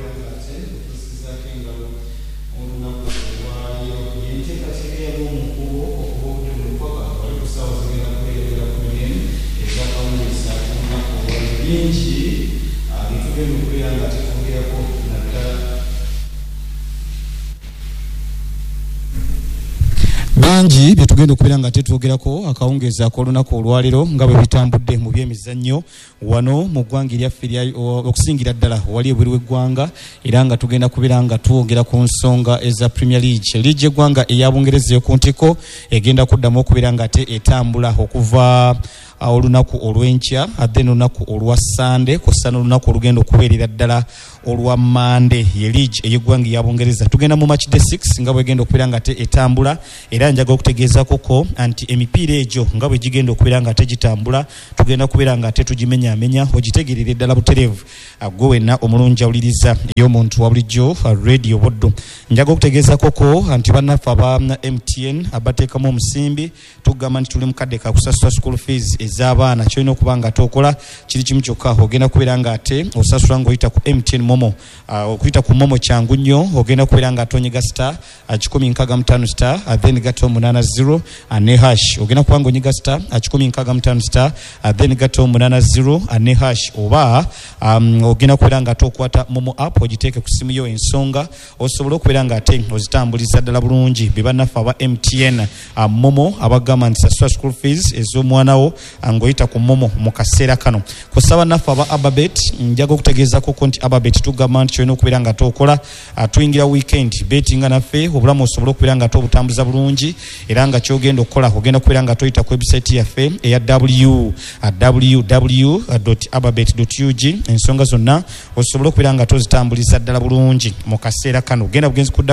bingi byetugenda okubeera nga tetwogerako akawungeeza ak'olunaku olwaleero nga bwe bitambudde mu byemizannyo wano mu ggwanga eryaffe okusingira ddala wali ebweru w'eggwanga, era nga tugenda kubeera nga twogera ku nsonga eza Premier League. Liigi y'eggwanga eya Bungereza ey'oku ntiko egenda kuddamu okubeera nga etambula okuva olunaku olw'enkya ate n'olunaku olwa Sande kw'ossa n'olunaku olugenda okubeerera ddala olwa Mande. Ye liigi ey'eggwanga eya Bungereza tugenda mu match day 6 nga bwegenda okubeera nga etambula, era njagala okutegeezakoko anti emipiira egyo nga bwe gigenda okubeera nga tegitambula tugenda kubeera nga tugimenyaamenya ogitegerere ddala butereevu gwe wenna omulungi awuliriza ey'omuntu wa bulijjo radio Buddu. Njagala okutegeezakoko anti bannaffe aba MTN abateekamu omusimbi tugamba nti tuli mu kadde ka kusasula school fees ez'abaana. Kyolina okuba nga tokola kiri kimu kyokka, ogenda kubeera nga ate osasula ng'oyita ku MTN Momo. Okuyita ku Momo kyangu nnyo, ogenda kubeera nga atonyiga star 165 star then gato 80 ane hash. Ogenda kuba ng'onyiga star 165 star then gato 80 ane hash, oba ogenda kubeera nga tokwata Momo app ogiteeke ku simu yo, ensonga osobola okubeera nga ate ozitambuliza ddala bulungi. Be bannaffe aba MTN Momo abagamba nti sasula school fees ez'omwana wo ng'oyita ku Momo mu kaseera kano. Kw'ossa bannaffe aba Ababet njaga okutegeezako nti Ababet tugamba nti kyolina okubeera nga tokola tuyingira weekend betinga naffe obulamu osobola okubeera nga tobutambuza bulungi, era nga kyogenda okukola ogenda kubeera nga toyita ku website yaffe eya www.ababet.ug. ensonga zonna osobola okubeera nga tozitambuliza ddala bulungi mu kaseera kano. Ogenda bugenzi ku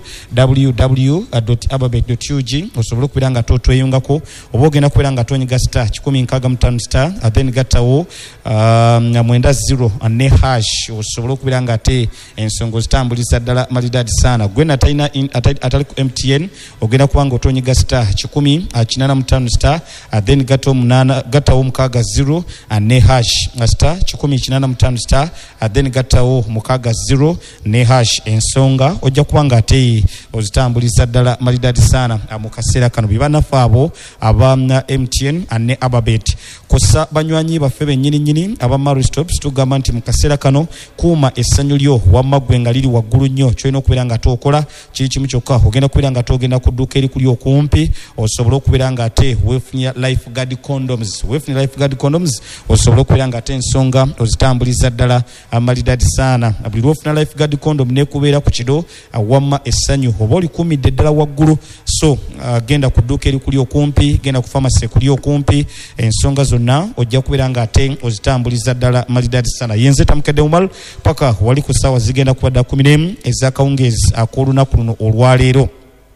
www.ababet.ug osobola okubeera nga tweyungako, oba ogenda kubeera nga tonyiga star 165 star then gattawo 90 ane hash osobola okubeera nga ate ensonga zitambuliza ddala malidaadi saana. Gwe atali ku MTN ogenda kuba nga otonyiga star 185 star then gattawo 60 ane hash star 185 star then gattawo 60 ne hash. Ensonga ojja kuba nga ate ozitambuliza ddala malidaadi saana mu kaseera kano. Bibannaffe abo aba MTN ane Ababet kosa banywanyi baffe bennyini aba Maru Stops tugamba nti mu kaseera kano kuuma essanyu lyo wamma gwe nga liri waggulu nnyo. Kyolina okubeera nga tokola kiri kimu kyokka, ogenda kubeera nga togenda ku dduuka eri kuli okumpi osobola okubeera nga ate weefunya Lifeguard condoms. Weefunya Lifeguard condoms osobola okubeera nga ate ensonga ozitambuliza ddala amalidaadi saana. Buli lwofuna Lifeguard condom nekubeera ku kido wamma essanyu oba olikumidde ddala waggulu, so genda ku dduuka eri kuli okumpi, genda ku pharmacy kuli okumpi, ensonga zonna ojja kubeera nga ate ozitambuliza ddala malidaadi saana. Yenze Tamukedde Umaru paka wali ku ssaawa zigenda kubadda 11 ez'akawungeezi ak'olunaku luno olwaleero.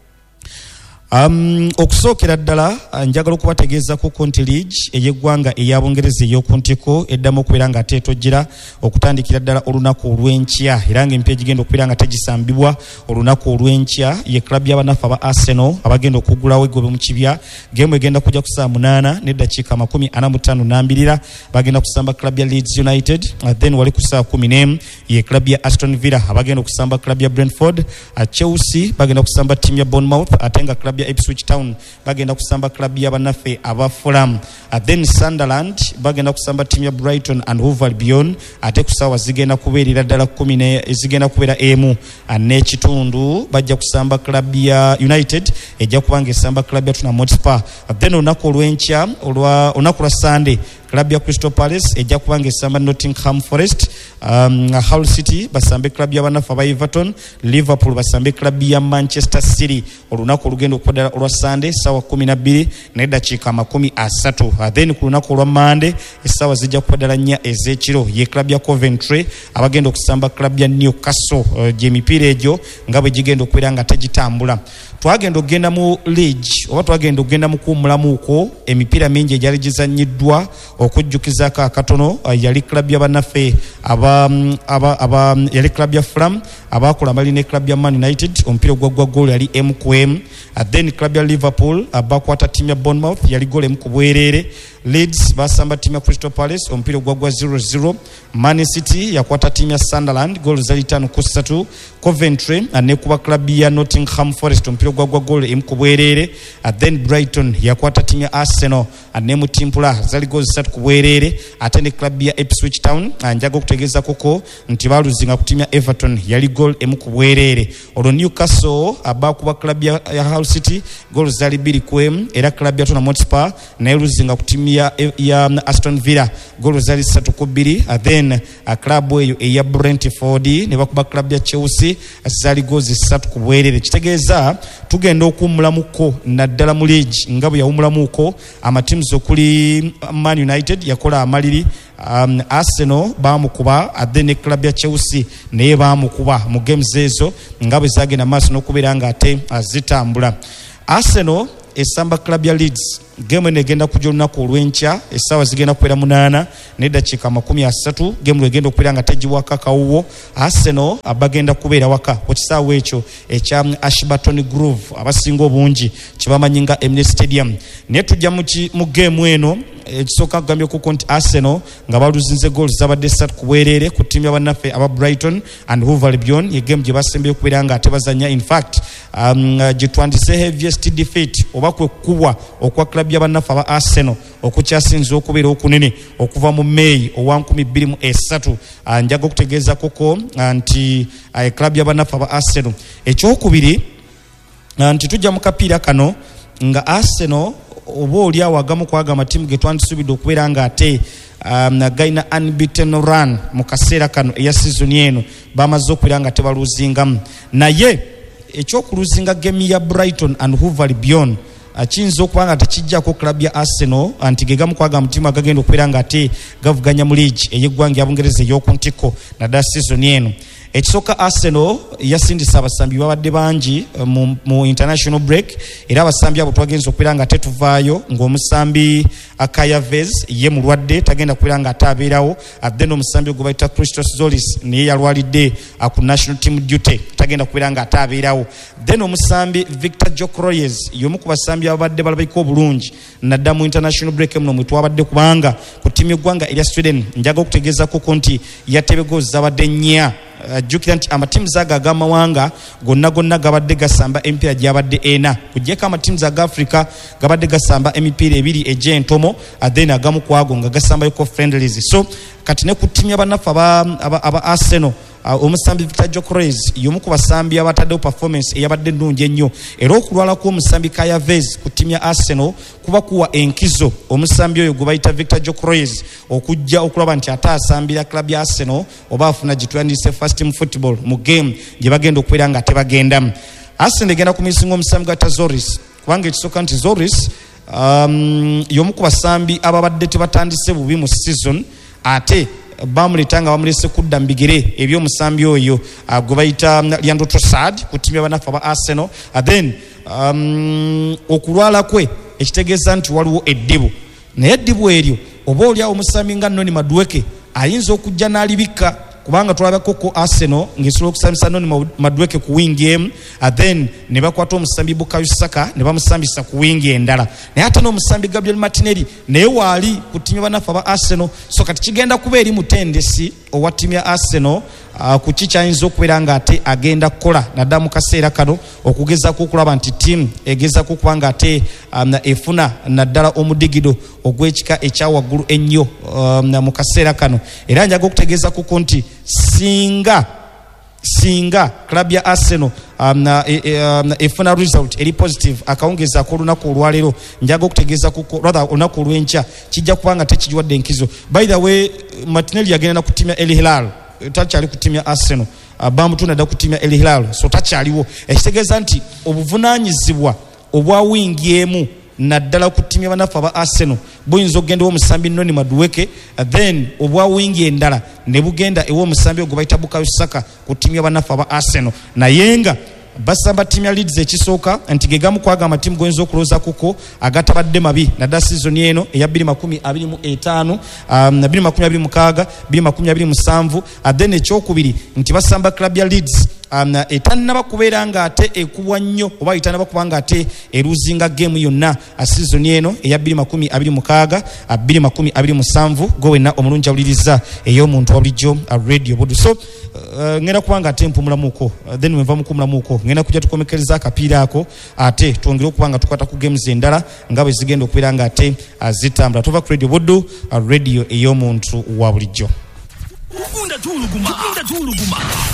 Okusookera ddala njagala okubategeezako nti liigi ey'eggwanga eya Bungereza ey'oku ntiko eddamu okubeera nga teetojjera okutandikira ddala olunaku olw'enkya, era ng'empya egigenda okubeera nga tegisambibwa olunaku olw'enkya ye klabu y'abannaffe aba Arsenal abagenda okuggulawo eggobe mu kibya. Geemu egenda kujja ku saa 8 n'eddakiika 45 bagenda kusamba klabu ya Leeds United, then wali ku saa 11 ye klabu ya Aston Villa abagenda okusamba klabu ya Brentford. Chelsea bagenda kusamba ttiimu ya Bournemouth, ate nga klabu ya Ipswich Town bagenda kusamba klabu y'abannaffe aba Fulham. Then Sunderland bagenda kusamba ttiimu ya Brighton and Hove Albion, ate ku ssaawa zigenda kubeerera ddala 10 zigenda kubeera emu n'ekitundu bajja kusamba klabu ya United ejja kubanga esamba klabu ya Tottenham Hotspur. Then olunaku olw'enkya olunaku lwa Sunday klabu ya Crystal Palace ejja kubanga esamba Nottingham Forest, Hull City basambe klabu y'abannaffe aba Everton, Liverpool basambe klabu ya Manchester City. Olunaku olugenda okuddala olwa Sunday ssaawa 12 n'eddakiika 30. Then ku lunaku olwa Monday essaawa zijja kuddala 4 ez'ekiro ye klabu ya Coventry abagenda okusamba klabu ya Newcastle. Gy'emipiira egyo nga bwe gigenda okubeera nga tegitambula. twagenda okugenda mu league oba twagenda okugenda mu kuwummulamuuko emipiira mingi egyali gizanyiddwa okujjukizako akatono yali club y'abannaffe yali club ya Fulham abakola bali ne club ya Man United omupiira ogwaggwa goal yali M then club ya Liverpool abakwata timu ya Bournemouth yali goal ku bwereere. Leeds basamba timu ya Crystal Palace omupiira ogwaggwa 0-0. Man City yakwata timu ya Sunderland goal zali 5-3. Coventry anekuba club ya Nottingham Forest omupiira ogwaggwa goal ku bwereere. Then Brighton yakwata timu ya Arsenal anemutimpula zali goal 3 ku bwereere. Ate ne club ya Ipswich Town njaga okutegeeza koko nti baluzinga ku timu ya Everton yali goal ku bwereere. Olwo Newcastle abakuba club ya Hull City goal zali 2-1 era club ya Tottenham Hotspur naye luzinga ku timu ya Aston Villa goal zali 3-2. Then club eyo eya Brentford ne bakuba club ya Chelsea zali goals 3 ku bwereere. Kitegeeza tugenda okuwummulamuko naddala mu league nga bwe yawummulamuko amatims okuli Man United yakola amaliri. Arsenal bamukuba then club ya Chelsea naye bamukuba mu games ezo nga bwe zagenda maaso n'okubeera nga ate zitambula. Arsenal esamba club ya Leeds game negenda kujja olunaku olw'enkya essaawa zigenda kubeera 8 n'eddakiika 30 game egenda okubeera nga tegiwaka kawuwo. Arsenal abagenda kubeera waka ku kisaawe ekyo ekya Ashburton Grove abasinga obungi kibamanyi nga Emirates Stadium. Naye tujja mu game eno ekisooka kugambye kuko nti Arsenal nga baluzinze goals zabadde 3 ku bwereere ku timu y'abannaffe aba Brighton and Hove Albion ye game gye basembeyo okubeera nga ate bazanya. In fact gye twandise heaviest defeat oba kwe kubwa okwa club y'abannaffe aba Arsenal okukyasinza okubeera okunene okuva mu May owa 2023. Njaga okutegeeza koko nti club y'abannaffe aba Arsenal ekyokubiri nti tujja mu kapiira kano nga Arsenal oba oli awo agamu kwaga amatimu ge twandisubidde okubeera nga ate gayina unbeaten run mu kaseera kano eya season eno bamaze okubeera nga tebaluzingamu. Naye ekyokuluzinga game ya Brighton and Hove Albion kiyinza okuba nga tekijjako club ya Arsenal anti ge gamu kwaga amatimu agagenda okubeera nga ate gavuganya mu league ey'eggwanga ya Bungereza ey'okuntiko naddala season eno. Ekisooka Arsenal yasindisa abasambi babadde bangi mu international break era abasambi abo twagenza okubeera nga tetuvaayo ng'omusambi Akayaves ye mulwadde tagenda kubeera nga atabeerawo. Then omusambi gwe bayita Christos Zolis naye yalwalidde ku national team duty tagenda kubeera nga atabeerawo. Then omusambi Victor Gyökeres y'omu ku basambi ababadde balabika obulungi nadda mu international break muno mwe twabadde kubanga ku timu y'eggwanga erya Sweden njaga okutegeeza koko nti yatebe goals zabadde 4. Jjukira nti amatimu ag'amawanga gonna gabadde gasamba emipiira gyabadde 4 kuggyeko amatimu aga Africa gabadde gasamba emipiira 2 egy'entomo then agamu kwago nga gasambayoko friendlies. So kati ne ku timu y'abannaffe aba Arsenal omusambi Victor Gyökeres y'omu ku basambi abataddewo performance eyabadde nnungi ennyo era okulwala kw'omusambi Kayaves ku timu ya Arsenal kuba kuwa enkizo omusambi oyo gwe bayita Victor Gyökeres okujja okulaba nti ate asambira club ya Arsenal oba afuna gitwandise first team football mu game gye bagenda okubeera nga tebagendamu. Arsenal egenda kumisinga omusambi gwa Zoris kubanga ekisooka nti Zoris y'omu ku basambi ababadde tebatandise bubi mu season ate bamuleta nga bamulese kudda mbigere eby'omusambi oyo gwe bayita Leandro Trossard ku timu y'abannaffe aba Arsenal. Then okulwala kwe ekitegeeza nti waliwo eddibu naye eddibu eryo oba oliawo omusambi nga Noni Madueke ayinza okujja n'alibika kubanga tulabako ko Arsenal ng'esobola okusambisa Noni Madueke ku wing emu then ne bakwata omusambi Bukayo Saka ne bamusambisa ku wing endala naye ate n'omusambi Gabriel Martinelli naye waali ku timu y'abannaffe aba Arsenal. So kati kigenda kuba eri mutendesi owa timu ya Arsenal ku kikyayinza okubeera nga ate agenda kukola naddala mu kaseera kano okugezaako okulaba nti tiimu egezaako okuba nga ate efuna naddala omudigido ogw'ekika ekyawaggulu ennyo mu kaseera kano. Era njaga okutegeeza kuko nti singa club ya Arsenal efuna result eri positive akawungeza ak'olunaku olwaleero njaga okutegeeza kuko rather olunaku olw'enkya kijja kuba nga tekigiwadde enkizo. By the way Martinelli yagenda na ku timu ya El Hilal takyali ku timu ya Arsenal bamutunda dda ku timu ya El Hilal so takyaliwo. Ekitegeeza nti obuvunaanyizibwa obwa wingi emu naddala ku timu y'abannaffe aba Arsenal buyinza okugenda ew'omusambi Noni Madueke then obwa wingi endala ne bugenda ew'omusambi ogwe bayita Bukayo Saka ku timu y'abannaffe aba Arsenal naye nga basamba timu ya Leeds ekisooka nti gegamu kwaga amatimu goyinza okulooza kuko agatabadde mabi nadda season eno eya 2025 2026 2027 then ekyokubiri nti basamba club ya Leeds etannaba kubeera nga ate ekubwa nnyo oba etannaba kuba nga ate eruzinga game yonna season eno eya 2026 2027 gowenna omulungi awuliriza ey'omuntu wa bulijjo radio bodu so ngenda kubanga ate mpumulamuko then wenva mukumulamuko ngenda kujja tukomekereza akapiira ako ate twongere okubanga tukwata ku games endala nga bwe zigenda okubeera nga ate zitambula tova ku radio bodu radio ey'omuntu wa bulijjo tuluguma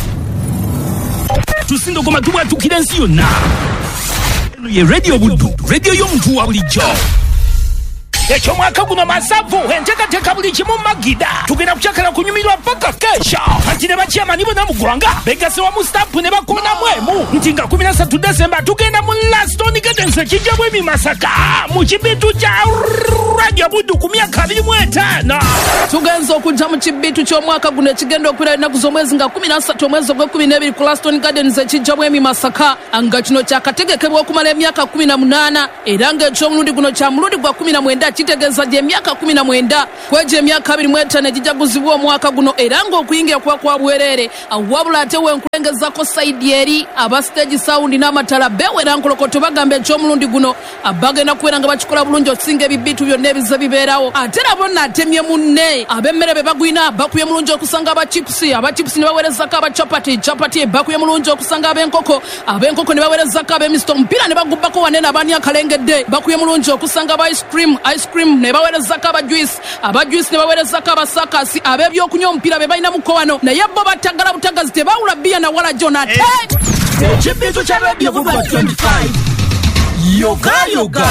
tusindo koma tubwa tukira nsi yonna ye radio buddu radio y'omuntu wa bulijjo ekyo mwaka guno masavu enteekateeka buli kimu magida tugenda kukyakala kunyumirwa paka kesha anti ne bakyamani bonna mu ggwanga begase wamu stampu ne bakonamu emu nti nga 13 Desemba tugenda mu Laston Gardens ekijja bwemi Masaka mu kibitu kya radio buddu ku myaka 25 tugenza okujja mu kibitu ky'omwaka guno ekigenda okwira ennaku z'omwezi nga 13 omwezi ogw'ekumi ku Laston Gardens ekijja bwemi Masaka nga kino kyakategekebwa okumala emyaka 18 era ng'ekyomulundi guno kya mulundi gwa 19 kitegeeza gye emyaka 19 kweje emyaka 25 ejijaguzibwa omwaka guno era ng'okuyingira kuba kwa bwerere wabula ate wenkulengezako saidi eri aba stage sound n'amatala bewera nkolokoto bagamba ekyomulundi guno abagenda kubeera nga bakikola bulungi okusinga ebibitu byonna ebize bibeerawo ate nabo natemye munne ab'emmere be bagwina bakuye mulungi okusanga abachipusi ne baweerezako abachapati bakuye mulungi okusanga ab'enkoko ne baweerezako ab'emisto omupiira ne bagubbako wanene abaani akalengedde bakuye mulungi okusanga aba ice cream ne baweerezako abajuice ne baweerezako abasakasi ab'ebyokunywa omupiira be balinamuko wano naye bo batagala butagazi tebawula bbiya na wala jonate ekibitu kya radio buddu 25 yoga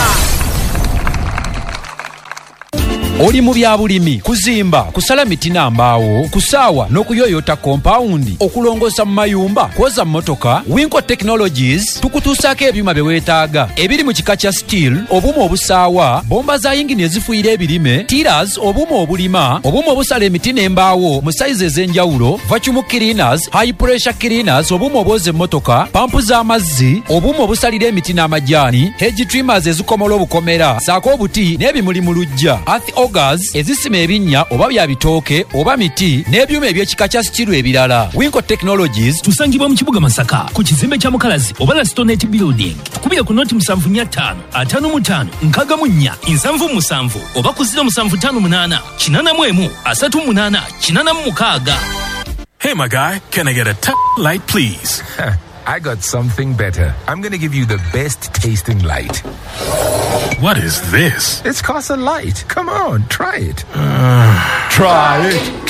oli mu byabulimi kuzimba kusala miti n'ambaawo kusaawa n'okuyoyota kompawundi okulongoosa mu mayumba kwoza mmotoka Winco Technologies tukutuusaako ebyuma bye weetaaga ebiri mu kika kya steel obuuma obusaawa bomba za yingini ezifuuyira ebirime tiras obuuma obulima obuuma obusala emiti n'embaawo mu sayizi ez'enjawulo vacuum cleaners high pressure cleaners obuuma obwoza emmotoka pampu z'amazzi obuuma obusalira emiti n'amajaani hedge trimmers ezikomola obukomera saako obuti n'ebimuli mu luggya Ogas ezisima ebinnya oba bya bitooke oba miti n'ebyuma eby'ekika kya steel ebirala Winco Technologies tusangibwa mu kibuga Masaka ku kizimbe kya Mukalazi oba la Stonette Building tukubira ku noti 745 55 nkagamunya 77 oba ku 0758 81 38 86. Hey my guy, can I get a light please? I got something better. I'm going to give you the best tasting light. What is this? It's Casa Light. Come on, try it. Try it.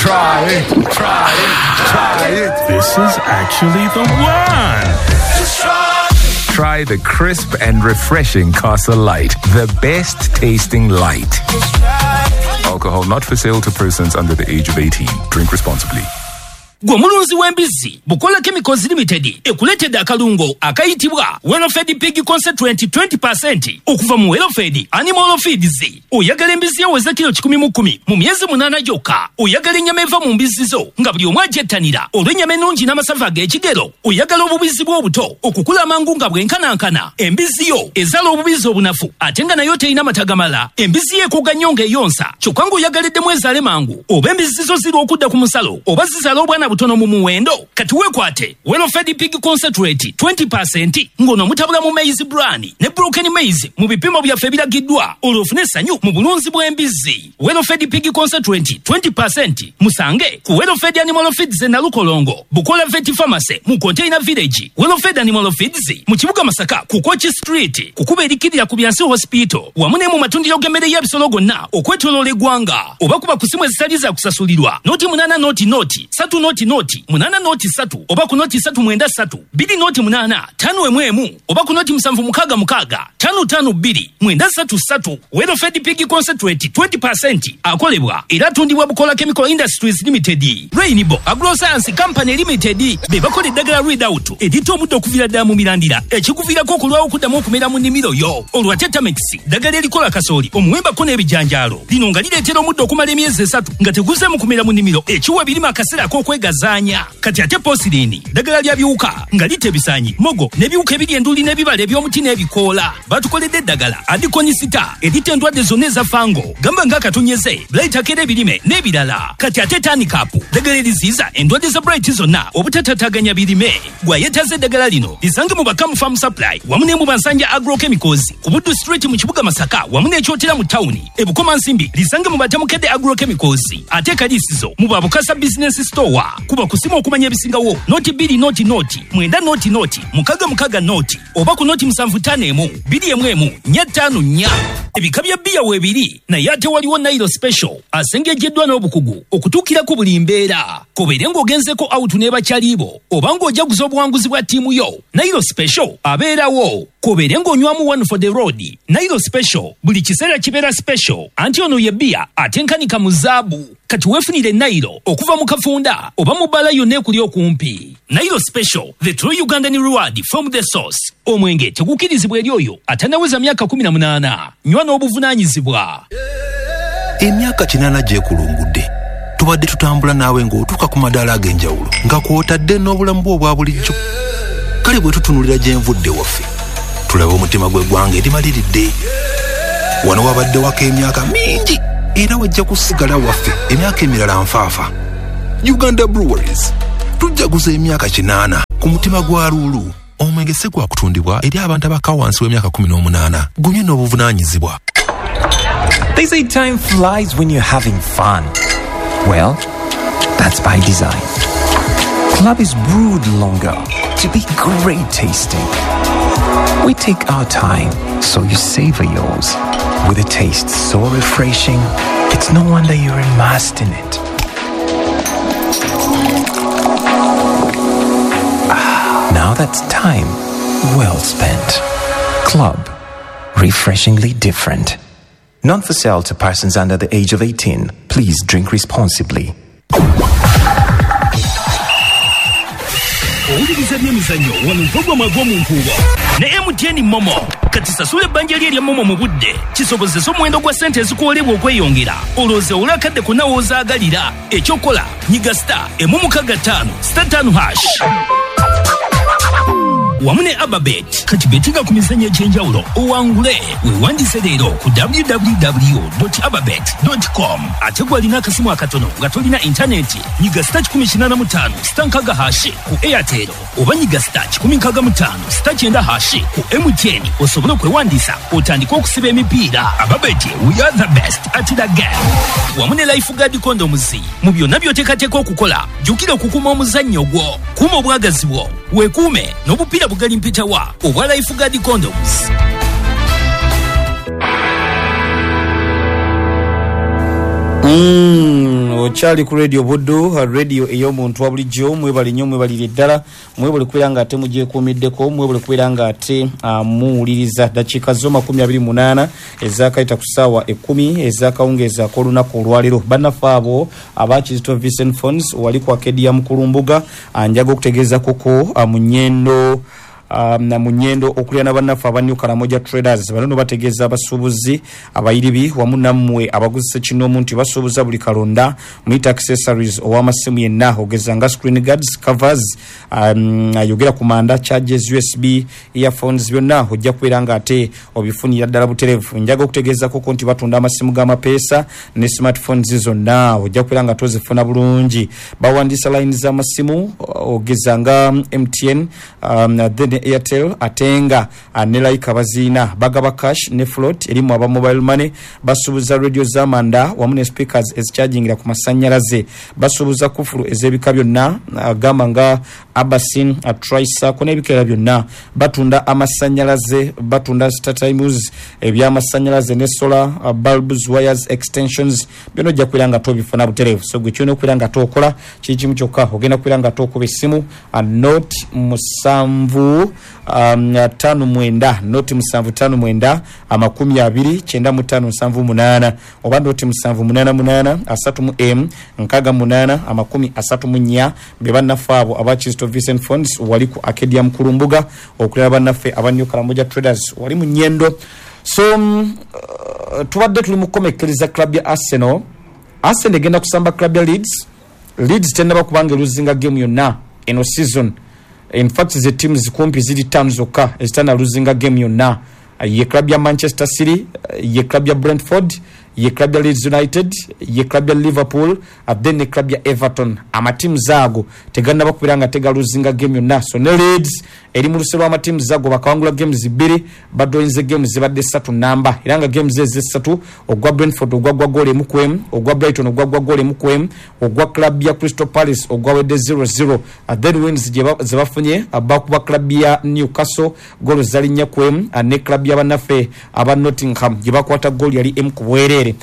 This is actually the one. Try the crisp and refreshing Casa Light. The best tasting light. Alcohol not for sale to persons under the age of 18. Drink responsibly. Gwe mulunzi w'embizzi Bukola Chemicals Limited ekuletedde akalungo akayitibwa Welfed Pig Concentrate 20% okuva mu Welfed Animal Feeds. Oyagala embizzi eweza kilo 10 mu myezi 8 gyokka. Oyagala ennyama eva mu mbizzi zo nga buli omu agyettanira olw'ennyama ennungi n'amasavu ag'ekigero. Oyagala obubizzi bw'obuto okukula amangu nga bwenkanankana. Embizzi yo ezala obubizzi obunafu ate nga nayo terina matagamala. Embizzi yeekuuga nnyo ng'eyonsa kyokka ng'oyagaliddemu ezaale mangu oba embizzi zo ziri okudda ku musalo oba zizala obwana butono mu muwendo kati wekwate Welfed Pig Concentrate 20% ngono mutabula mu maize bran ne broken maize mu bipimo byaffe biragiddwa olufune essanyu mu bulunzi bw'embizzi. Welfed Pig Concentrate 20% musange ku Welfed Animal Feeds na Lukolongo Bukola Vet Pharmacy mu Container Village. Welfed Animal Feeds mu kibuga Masaka ku Kochi Street kukuba erikirira ku Byansi Hospital wamu ne mu matundiro g'emmere y'ebisolo gonna okwetoloola eggwanga oba kuba ku simu ezitali za kusasulirwa noti 8 noti 3 noti 8 noti 3 oba ku noti 393 2 noti 8 5 oba ku noti 766 552 933. Welfed Pig Concentrate 20% akolebwa era tundibwa Bukola Chemical Industries Limited. Rainbow Agroscience Company Limited be bakola eddagala Readout edita omuddo okuvira ddala mu mirandira ekikuviirako okulwawo okuddamu okumera mu nnimiro yo. Olwa Tetramex ddagala erikola kasooli omuwembako n'ebijanjaalo lino nga lireetera omuddo okumala emyezi 3 nga teguzeemu kumera mu nnimiro ekiwa birima akaseera ak'okwega gazanya kati ate Posilini ddagala lya biwuka nga litebisanyi mogo n'ebiwuka ebiri enduli n'ebibala eby'omuti n'ebikoola batukoledde eddagala adikonisita erita endwadde zonna eza fango gamba ng'akatonyeze blayitакere ebirime n'ebirala kati ate tanikapu ddagala eriziyiza endwadde za bright zonna obutatataganya birime gwayetaze eddagala lino lisange mu Bakamu Farm Supply wamu ne mu Bansanja Agrochemicals ku Buddu Street mu kibuga Masaka wamu n'ekyotera mu tawuni ebukoma nsimbi lisange mu Batamukedde Agrochemicals ate kalisizo mu Babukasa Business Store kuba kusima okumanya ebisingawo noti 2 noti mwenda noti mukaga noti oba ku noti 751 2 ebika bya bbiya weebiri naye ate waliwo Nairo Special asengejeddwa n'obukugu okutuukira ku buli mbeera kobeere ng'ogenzeko out n'ebakyalibo oba ng'ojaguza obuwanguzi bwa ttiimu yo Nairo Special abeerawo kobeere ng'onywamu one for the road Nairo Special buli kiseera kibeera special anti ono ye bbiya atenkanika mu zaabu kati weefunire Nairo okuva mu kafunda oba mu bbala yonna ekuli okumpi Nairo Special the true Ugandan reward from the source omwenge tegukirizibwa eri oyo atanaweza myaka 18 nywa n'obuvunaanyizibwa. Emyaka 8 gyekulungudde tubadde tutambula naawe ng'otuuka ku madaala ag'enjawulo nga kw'otadde n'obulamu bwo obwa bulijjo kale bwe tutunulira gye nvudde waffe tulabe omutima gw'eggwanga erimaliridde wano wabadde waka emyaka mingi era wajja kusigala waffe emyaka emirala nfaafa. Uganda Breweries tujjaguza emyaka 8 ku mutima gwa Lulu. Omwenge si gwa kutundibwa eri abantu abaka wansi w'emyaka 18 gunywe n'obuvunaanyizibwa. They say time flies when you're having fun. Well, that's by design. Club is brewed longer to be great tasting. We take our time, so you savor yours. With a taste so refreshing, it's no wonder you're immersed in it. Now that's time well spent. Club. Refreshingly different. Not for sale to persons under the age of 18. Please drink responsibly. Owuliriza by'emizannyo wano mpogoma gw'omunkuubo ne MTN Momo kati sasula ebbanja lye erya Momo mu budde kisobozesa omuwendo gwa ssente ezikuwoolebwa okweyongera olowooza olwakadde kunawe ozaagalira ekyokola nyiga star *5 *5# wamu ne Ababet kati betinga ku mizannyo egy'enjawulo owangule weewandiise leero ku www.ababet.com ate gwalina akasimu akatono nga tolina intaneti nyiga star 185 *6# ku Airtel oba nyiga star 165 *9# ku MTN osobole okwewandiisa otandike okusiba emipiira. Ababet, we are the best at the game. Wamu ne Lifeguard condoms mu byonna by'oteekateeka okukola jjukira okukuuma omuzannyo gwo kuuma obwagazi bwo weekuume n'obupiira bugali mpitawa obwa Lifeguard condoms. Okyali ku radio Buddu radio ey'omuntu wa bulijjo mwebali nnyo mwebalire ddala mwebale kubeera nga ate mugyekuumiddeko mwebale kubeera nga ate muwuliriza dakiika zo 28 ezakayita ku ssaawa 10 ezakawungeeza ak'olunaku olwaleero bannaffe abo aba Kizito Vincent Phones wali ku Akedia Mukulumbuga njaga okutegeeza koko mu nnyendo na munyendo okulya na bannaffe abanyu Karamoja Traders bano bategeeza abasuubuzi abayiribi wamu nammwe abaguzisa kino omuntu basuubuza buli kalonda meet accessories ow'amasimu yenna ogeza nga screen guards covers ayogera ku manda charges USB earphones byonna ojja kubeera nga ate obifunira ddala buterevu. Njaga okutegeeza koko nti batunda amasimu g'amapeesa ne smartphones zonna ojja kubeera nga tozifuna bulungi. Bawandiisa lines z'amasimu ogeza nga MTN then Airtel atenga ne Like bazina bagaba cash ne float erimu aba mobile money basubuza radio zamanda wamu ne speakers ezichargingira ku masanyalaze basubuza kufulu ezebika byonna agamba nga Abasin Atraisa kone ebikera byonna batunda amasanyalaze batunda StarTimes ebyamasanyalaze ne solar bulbs wires extensions byono jja kwiranga tobifuna buterevu so gwe kyono kwiranga tokola kikimu kyokka ogenda kwiranga tokuba essimu note musanvu 59 noti 759 amakumi 29578 oba noti 788 3M nkaga 8 amakumi 34 bebanaffe abo aba Kizito Vincent Phones wali ku Akedia Mukulumbuga okulaba bannaffe abanyu Karamoja Traders wali mu nnyendo. So tubadde tuli mu komekereza club ya Arsenal egenda kusamba club ya Leeds Leeds tennaba kubanga losing game yonna eno season. In fact the teams kumpi zili 5 zokka ezitana losing game yonna. Ye club ya Manchester City, ye club ya Brentford, ye club ya Leeds United, ye club ya Liverpool, then ye club ya Everton. Ama team zago tegana bakubiranga tega losing game yonna. So ne Leeds eri mu luselo ama team zago bakawangula games 2 bado inze games zibadde 3 namba. Iranga games eze 3 ogwa Brentford ogwa gole mukwem, ogwa Brighton ogwa gole mukwem, ogwa club ya Crystal Palace ogwa wede 0-0. Then wins zebafunye abakuba club ya Newcastle golo zali nyakwem ane club ya banafe aba Nottingham jibakwata goal yali kubwerere.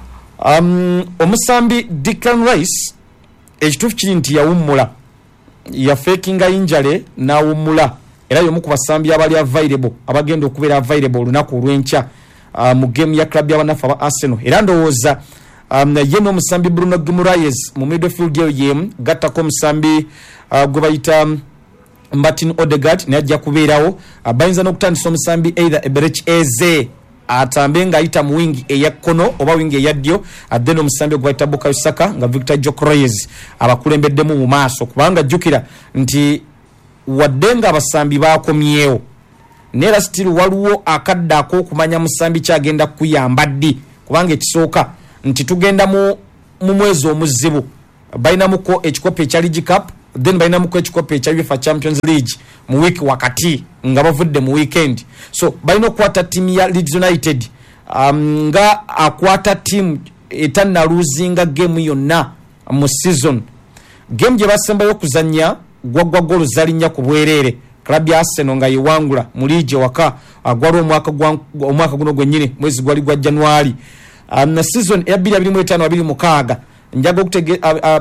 Omusambi Declan Rice ekitufu kiri nti yawummula ya fakinga injury na wummula era yomu kubasambi abali available abagenda okubeera available olunaku olw'enkya mu game ya club y'abanafu aba Arsenal. Era ndowooza ye n'omusambi Bruno Guimaraes mu midfield ye gattako omusambi gwe bayita Martin Odegaard najja kubeerawo bayinza n'okutandisa omusambi either Eberechi Eze atambe nga ayita mu wingi eya kono oba wingi eya ddyo then omusambi gwe bayita Bukayo Saka nga Victor Gyökeres abakulembeddemu mu maaso kubanga jjukira nti waddenga abasambi bakomyewo nera still waliwo akadde ak'okumanya musambi kyagenda kuyamba ddi kubanga ekisooka nti tugenda mu mwezi omuzibu bayinamuko ekikopo ekya League Cup then bayinamuko ekikopo ekya UEFA Champions League mu week wakati nga bavudde mu weekend. So bayina okukwata team ya Leeds United nga akwata team etanna losing game yonna mu season. Game gye basembayo okuzannya gwagwa golo zalinya ku bwerere club ya Arsenal nga yiwangula mu league waka agwalo omwaka guno gwennyini mwezi gwali gwa January. Na season ya 2025 njago kutege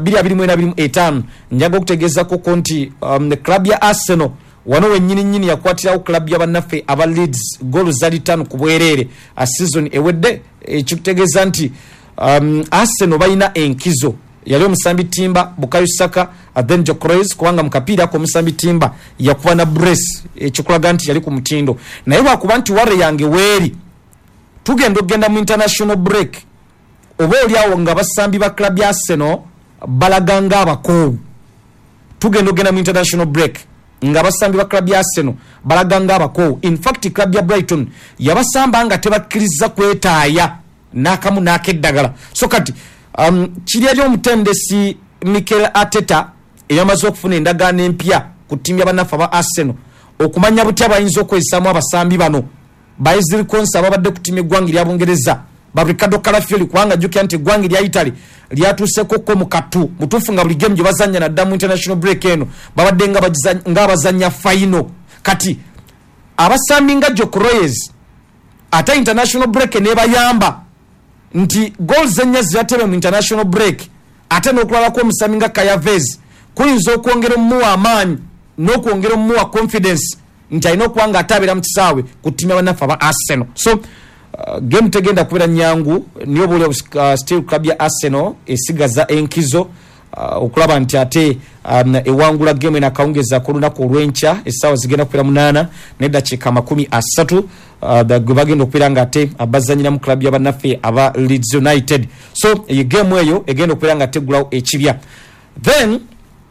2025 njago kutegeza ko konti club ya Arsenal wano wennyini yakwatira ku club ya banafe aba Leeds golo zali 5 ku bwerere a season ewedde ekikutegeza nti Arsenal bayina enkizo yali omusambi Timba Bukayo Saka then Gyökeres kubanga mukapira ko omusambi Timba yakuba na brace ekikulaga nti yali ku mutindo naye bakuba nti ware yange weeri tugenda mu international break oba oliawo nga basambi ba club ya Arsenal balaganga abakowu tugenda mu international break nga basambi ba club ya Arsenal balaganga abakowu. In fact club ya Brighton yabasamba nga tebakkiriza kwetaaya nakamu nakeddagala. So kati kiri ali omutendesi Mikel Arteta eyamaze okufuna endagaano empya ku ttiimu y'abanafu aba Arsenal okumanya butya bayinza okwezesaamu abasambi bano Basil Konsa ababadde ku ttiimu eggwanga lya Bungereza ba Ricardo Calafiori kubanga jjukira nti eggwanga lya Italy lyatuuseko ko mu katu mutuufu nga buli game gye bazannya nadda mu international break eno babadde nga abazannya final. Kati abasambi nga Gyökeres ate international break nebayamba nti goals ennya ziratebe mu international break ate n'okulabako omusambi nga Kayavez kuyinza okwongera omuwa amaanyi n'okwongera omuwa confidence nti alina okuba nga atabeera mu kisaawe ku ttiimu y'abanafu aba Arsenal. So game tegenda kubeera nyangu niyo buli still club ya Arsenal esigaza enkizo okulaba nti ate ewangula game ena kawungeza ku lunaku olw'enkya essaawa zigenda kubeera 8 n'eddakiika 30 gwe bagenda okubeera nga ate abazanyira mu club y'abanafe aba Leeds United. So iyi game eyo egenda okubeera nga tegulawo ekibya. Then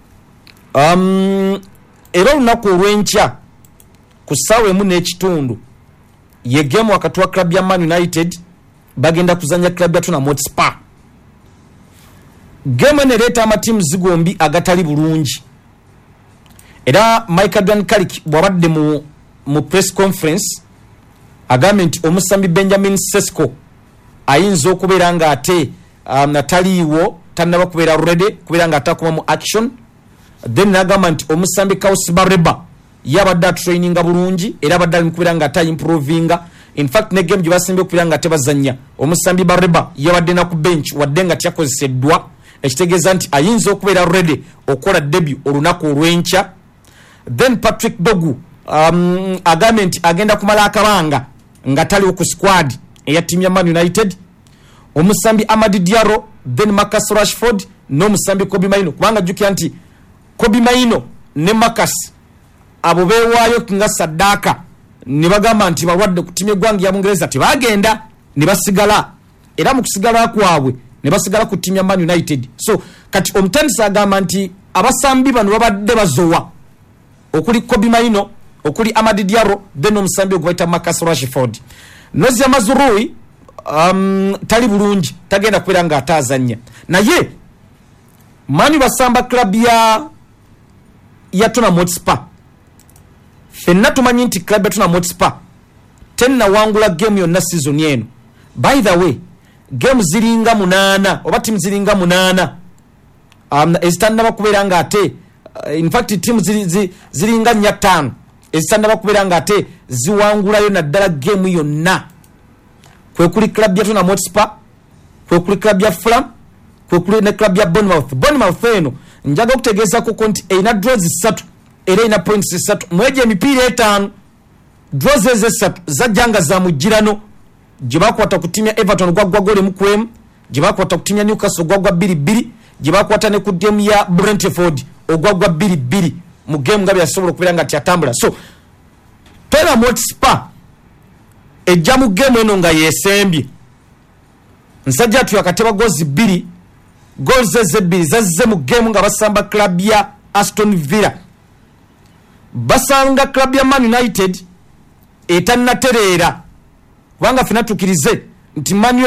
era olunaku olw'enkya ku ssaawa 1:30 ye game wakati wa club ya Man United bagenda kuzanya club ya Tottenham Hotspur. Game nereta amatimu zigombi agatali bulungi era Michael Van Carrick bwabadde mu press conference agambye nti omusambi Benjamin Sesko ayinza okubeera nga ate nataliiwo tannaba kubeera ready kubeera nga atakuma mu action. Then nagamba nti omusambi Kausi Bareba yabadde traininga bulungi era abadde ali kubeera nga ata improvinga. In fact ne game gye basembe okubeera nga tebazanya omusambi Bareba yabadde na ku bench wadde nga tyakozeseddwa ekitegeeza nti ayinza okubeera ready okola debut olunaku olw'enkya. Then Patrick Dogu agambye nti agenda kumala akabanga nga taliwo ku squad eya ttiimu ya Man United. Omusambi Amadi Diallo then Marcus Rashford n'omusambi Kobe Maino kubanga jjukira nti Kobe Maino ne Marcus abo beewaayo nga saddaaka ne bagamba nti balwadde ku ttiimu eggwanga ya Bungereza tebagenda ne basigala era mu kusigala kwabwe ne basigala ku ttiimu ya Man United. So kati omutandisi agamba nti abasambi bano babadde bazowa okuli Kobe Maino okuli Amadi Diallo then omusambi ogwaita Marcus Rashford. Nozia Mazrui tali bulungi tagenda kubeera nga atazanya naye mani basamba club ya Tottenham Hotspur fenna tumanyi nti club ya Tottenham Hotspur tenna wangula game yonna season eno. By the way game ziringa 8 oba team ziringa 8 ezitanda bakubeera nga ate in fact team ziringa 5 ezitanda bakubeera nga ate ziwangulayo naddala game yonna. Kwe kuli club ya Tottenham Hotspur, kwe kuli club ya Fulham, kwe kuli ne club ya Bournemouth eno njaga okutegeeza ko nti ina draws 3 era ina points 3 mweje emipiira 5 draws 3 zajjanga za mujirano jibakwata ku timu ya Everton gwagwa gole mukwem jibakwata ku timu ya Newcastle gwagwa 2-2 jibakwata ne ku timu ya Brentford ogwagwa 2-2 mu game ngabe yasobola okubeera nga tyatambula. So Tottenham Hotspur ejamu game eno nga yesembye nsajja tu yakateba goals 2 goals 2 zazze mu game nga basamba club ya Aston Villa basanga club ya Man United etannatereera wanga fina tukirize nti Man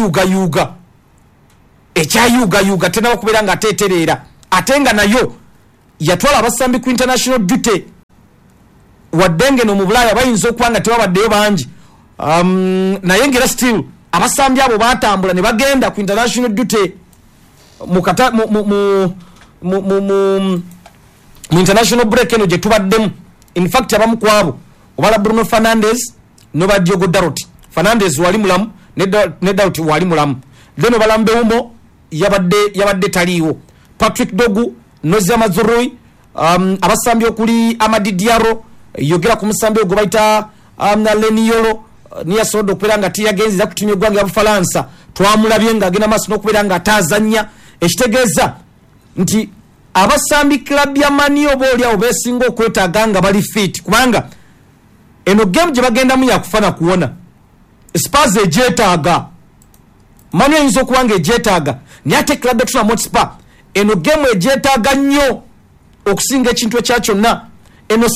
ekyayuga tena bakubeera nga atetereera atenga nayo yatwala abasambi ku international duty wadenge no mu Bulaya bayinza okwanga tebabaddeyo bangi naye ngera still abasambi abo batambula ne bagenda ku international duty mukata mu international break eno je tubaddemu. In fact abamu kwabo obala Bruno Fernandes no ba Diogo Dalot. Fernandes wali mulamu ne Dalot wali mulamu leno balambe umo yabadde taliwo. Patrick Dogu Nozia Mazrui abasambi okuli Amadi Diallo yogera ku musambi ogwo bayita na Leniolo niya sodo okubeera nga tiyagenzi za kutimya eggwanga ya Bufalansa twamulabye nga agenda maaso n'okubeera nga atazanya ekitegeeza nti abasambi club ya Mani obooli awo beesinga okwetaaga nga bali fit kubanga eno game gye bagendamu yakufana kuwona. Spurs egyetaaga Mani eyinza okuba nga egyetaaga naye ate club ya Tottenham Hotspur eno game egyetaaga nnyo okusinga ekintu ekya kyonna. Eno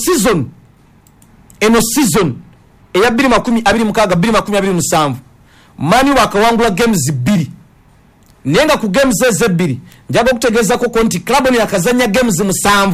season eya 2026-2027 Mani wakawangula games 2 naye nga ku games eze 2 njaga okutegeeza ko nti club eno yakazanya games 7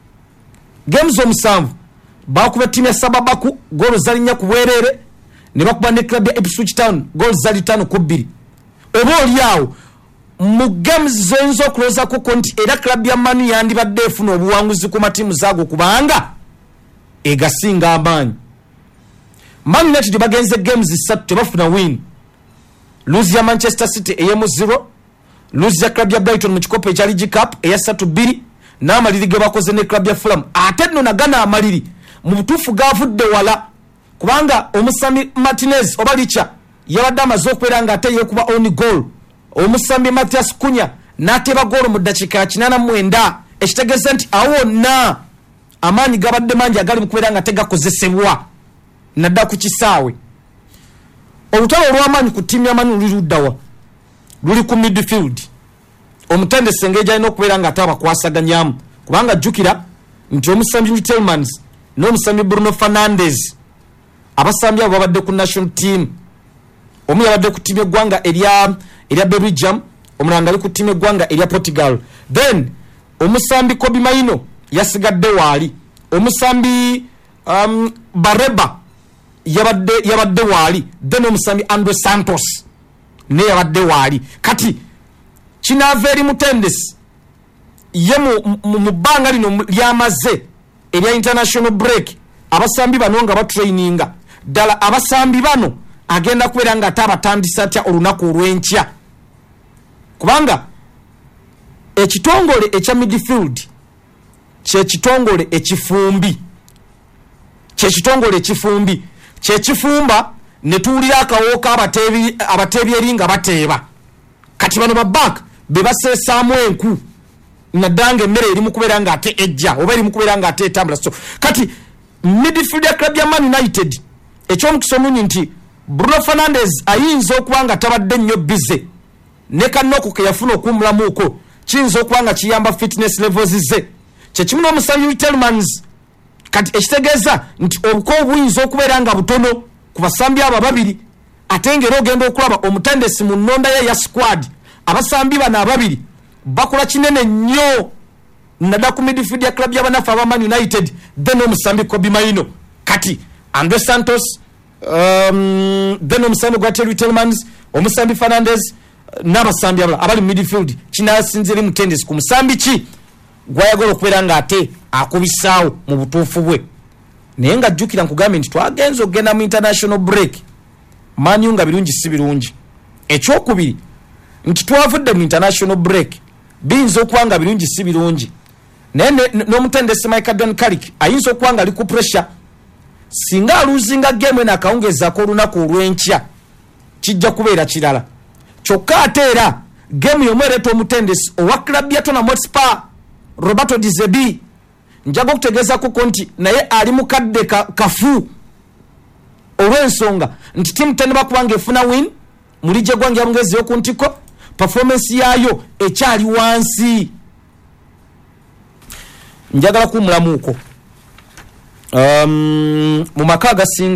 bakuba timu ya Sababaku goal zalinya ku bwerere ne bakuba ne club ya Ipswich Town goal zali 5-2 oba oliawo mu games zenzo okuloza ko nti era club ya Mani yandibadde efuna obuwanguzi ku matimu zaago kubanga egasinga amaanyi. Man United bagenze games 3 tebafuna win. Lose ya Manchester City eyemu 0, lose ya club ya Brighton mu kikopo ekya League Cup eya 3-2 n'amaliri ge bakoze ne club ya Fulham ate nno nagana amaliri mu butuufu gavudde wala kubanga omusambi Martinez oba Licha yabadde amaze okubeera nga ate yekuba on goal. Omusambi Matthias Cunha n'ateba goal mu ddakiika ya 89 ekitegeeza nti awo na amaanyi gabadde mangi agali mu kubeera nga tegakozesebwa nadda ku kisaawe. Olutalo olw'amaanyi ku tiimu ya Mani luluddawa luli ku midfield. Omutendesi engeri alina okubeera nga ate abakwasaganyamu kubanga jjukira nti omusambi Tielemans n'omusambi Bruno Fernandes abasambi abo babadde ku national team. Omu yabadde ku tiimu eggwanga erya Belgium, omulanga ali ku tiimu eggwanga erya Portugal. Then omusambi Kobe Maino yasigadde waali. Omusambi Bareba yabadde waali. Then omusambi Andre Santos ne yabadde waali. Kati kinaava eri mutendesi ye mu bbanga lino lyamaze erya international break abasambi bano nga batraininga ddala abasambi bano agenda kubeera nga ate abatandisa atya olunaku olw'enkya kubanga ekitongole ekya midfield kyekitongole ekifumbi kyekifumba ne tuwulira akawooka abateebi eri nga bateeba kati bano baback be baseesaamu enku naddanga emmere eri mu kubeera nga ate ejja oba eri mu kubeera nga ate etambula. So kati midfield ya club ya Man United ekyomukisa omunyi nti Bruno Fernandes ayinza okuba nga tabadde nnyo bize ne Kanoko ke yafuna okuwumulamuuko kiyinza okuba nga kiyamba fitness levels ze. Kyekimu n'omusambi Wittelmans kati ekitegeeza nti obuko obuyinza okubeera nga butono ku basambi abo ababiri, ate ng'era ogenda okulaba omutendesi mu nnonda ye ya squad abasambi bano ababiri bakola kinene nnyo naddala ku midfield ya club y'abanafu aba Man United, then omusambi Kobe Maino kati Andre Santos, then omusambi Gualtieri Wittelmans, omusambi Fernandez n'abasambi abali mu midfield. Kinasinzira mutendesi ku musambi ki gwayagala okubeera nga ate akubisaawo mu butuufu bwe. Naye nga jjukira nkugambe nti twagenza okugenda mu international break Man U nga birungi si birungi. Ekyokubiri nti twavudde mu international break biyinza okuba nga birungi si birungi. Naye n'omutendesi Michael Don Carrick ayinza okuba nga ali ku pressure. Singa aluzinga game eno akawungezaako olunaku olw'enkya kijja kubeera kirala. Kyokka ate era game yomwe ereeta omutendesi owa club ya Tottenham Hotspur Roberto Di Zerbi njaga okutegeezako nti naye ali mu kadde kafu olw'ensonga nti timu teneba kubanga efuna win mu ligi eggwanga Bungereza y'oku ntiko, performance yaayo ekyali wansi. Njagala kuwumulamuuko mu maka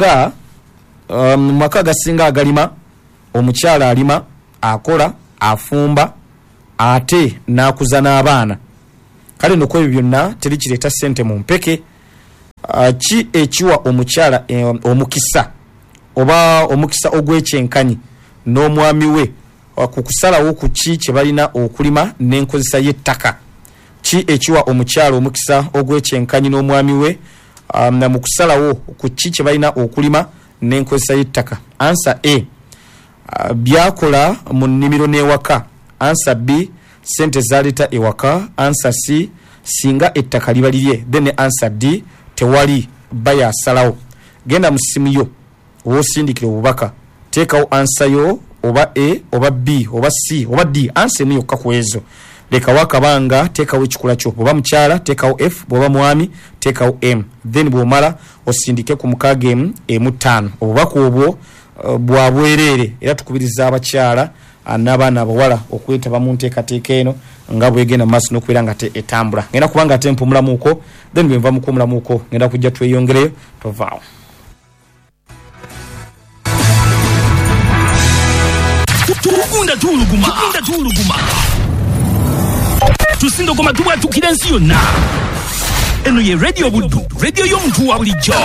agasinga agalima omukyala alima, akola, afumba ate n'akuza n'abaana. Kale nokwo ebyo byonna teri kireeta ssente mu mpeke. Ki ekiwa omukyala omukisa oba omukisa ogw'ekyenkanyi n'omwami we ku kusalawo ku ki kye balina okulima n'enkozesa y'ettaka? Ki ekiwa omukyala omukisa ogw'ekyenkanyi n'omwami we mu kusalawo ku ki kye balina okulima n'enkozesa y'ettaka? Answer A, byakola mu nnimiro n'ewaka. Answer B, sente zaleeta ewaka. Answer C, singa ettaka liba lirye. Then answer D, tewali baya asalawo. Genda mu ssimu yo w'osindikira obubaka, teekawo answer yo oba A oba B oba C oba D. Answer emu yokka ku ezo. Lekawo akabanga, teekawo ekikula kyo. Bw'oba mukyala teekawo F, bw'oba mwami teekawo M. Then bw'omala osindike ku mukaaga emu 5. Obubaka obwo bwa bwereere era tukubiriza abakyala n'abaana abawala okwetaba mu nteekateeka eno nga bwegenda mu maaso n'okubeera nga etambula. Ngenda kubanga ate mpumulamuuko, then bwe nva mu kumulamuuko ngenda kujja tweyongereyo, tovaawo. Tukunda tuluguma tusindogoma tubwatukira ensi yonna. Eno ye Radio Buddu, radio y'omuntu wa bulijjo.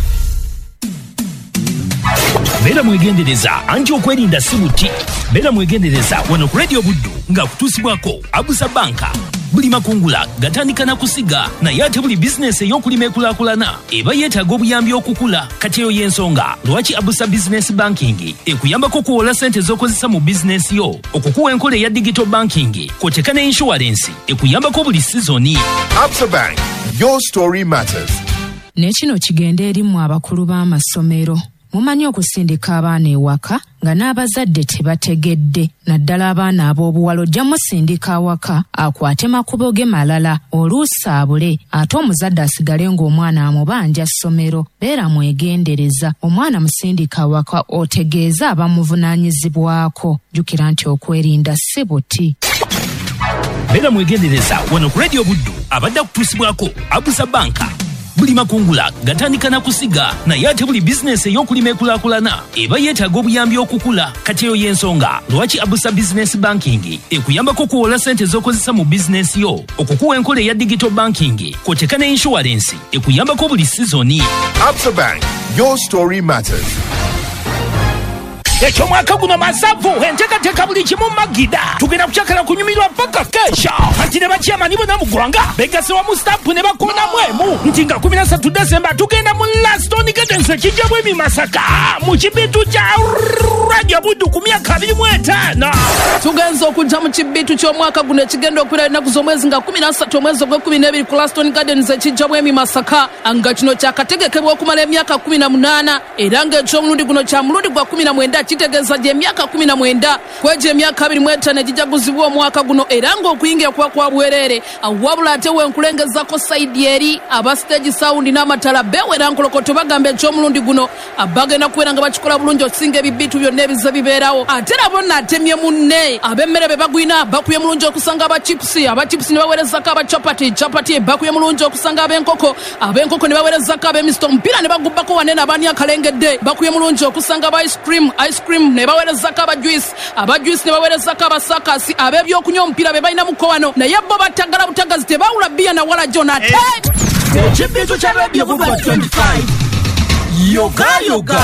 Beera mwegendereza anti okwerinda si buti. Beera mwegendereza wano ku Radio Buddu nga kutuusibwako Abusa Banka. Buli makungula gatandika na kusiga naye ate buli bizinesi ey'okulima ekulaakulana eba yeetaaga obuyambi okukula. Kati eyo y'ensonga lwaki Abusa Business Banking ekuyambako okuwola ssente z'okozesa mu bizinesi yo, okukuwa enkola eya digital banking kw'oteeka ne insurance ekuyambako buli sizoni. Absa Bank, your story matters. N'ekino kigenda erimu abakulu b'amasomero. Mumanyi okusindika abaana ewaka nga n'abazadde tebategedde, naddala abaana ab'obuwala ojja musindika awaka akwate makubo ge malala oluusi abule ate omuzadde asigale ng'omwana amubanja ssomero. Beera mwegendereza, omwana musindika awaka otegeeza abamuvunaanyizibwako. Jjukira nti okwerinda si buti. Beera mwegendereza wano ku Radio Buddu abadde kutuusibwako Abusa Banka. Buli makungula gatandika na kusiga naye ate buli bizinesi ey'okulima ekulaakulana eba yeetaaga obuyambi okukula. Kati eyo y'ensonga lwaki Abusa Business Banking ekuyambako okuwola ssente z'okozesa mu bizinesi yo, okukuwa enkola eya digital banking kw'oteeka ne insurance ekuyambako buli sizoni. Absa Bank, your story matters. Ekyomwaka guno masavu enteekateeka buli kimu magida. Tugenda kukyakala kunyumirwa paka kesha. Kati ne bakyamani bonna mu ggwanga begase wamu stampu ne bakoona mwemu nti nga 13 Desemba tugenda mu Laston Gardens ekijja bwemi Masaka mu kibitu kya Radio Buddu ku myaka 25. Tugenza okujja mu kibitu ky'omwaka guno ekigenda okubeera ennaku z'omwezi nga 13 omwezi ogw'Okubiri ku Laston Gardens ekijja bwemi Masaka nga kino kyakategekebwa okumala emyaka 18 era ng'ekyomulundi guno kya mulundi gwa 19 kitegeeza gye emyaka 19 kwegyo emyaka 25 egijaguzibwa omwaka guno era ng'okuyingira kuba kwa bwereere wabula ate wenkulengezako saidi eri aba stage sound n'amatala bewera nkolokoto bagamba eky'omulundi guno abagenda kubeera nga bakikola bulungi okusinga ebibitu byonna ebize bibeerawo ate nabo natemye munne ab'emmere be bagwina bakuye mulungi okusanga abachipusi ne baweerezako abachapati bakuye mulungi okusanga ab'enkoko ne baweerezako ab'emisto omupiira ne bagubbako wanene abaani akalengedde bakuye mulungi okusanga aba ice cream ne baweerezako abajuice ne baweerezako abasakasi ab'ebyokunywa omupiira be balinamuko wano naye bo batagala butagazi tebawula bbiya na wala jonate ekibitu kya radio Buba 25 yoga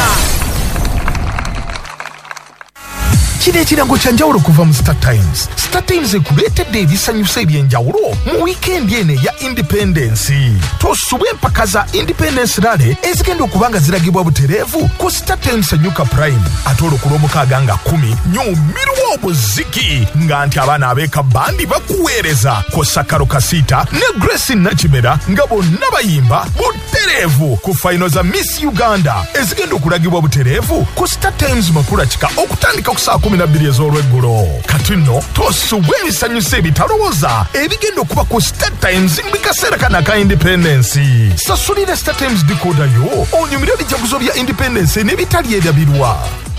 kino ekirango kya njawulo kuva mu Star Times. Star Times ekuleetedde ebisanyusa eby'enjawulo mu wiikendi eno eya Independence. Tosubwe empaka za Independence Rally ezigenda okuba nga ziragibwa butereevu ku Star Times Nyuka Prime. Ate olw'okulwomukaaga nga 10 nyumirwa obuziki nga nti abaana ab'eka bandi bakuweereza ko Sakaro Kasita ne Grace Nakimera nga bonna bayimba butereevu ku final za Miss Uganda ezigenda okulagibwa butereevu ku Star Times Makulakika okutandika ku saa 12 ez'olweggulo. Kati nno tosubwe ebisanyusa ebitalowooza ebigenda okuba ku Star Times mu kaseera kana ka Independence. Sasulira Star Times decoder yo onyumire ebijaguzo bya Independence n'ebitali erabirwa.